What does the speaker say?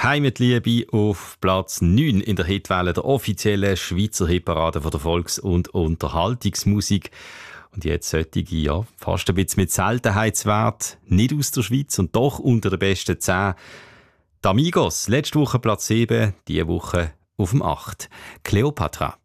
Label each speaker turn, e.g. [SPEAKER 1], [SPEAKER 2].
[SPEAKER 1] Heimatliebe auf Platz 9 in der Hitwelle, der offiziellen Schweizer Hitparade von der Volks- und Unterhaltungsmusik. Und jetzt solche, ja, fast ein bisschen mit Seltenheitswert, nicht aus der Schweiz und doch unter den besten 10. Die Amigos, letzte Woche Platz 7, diese Woche auf dem 8. Cleopatra.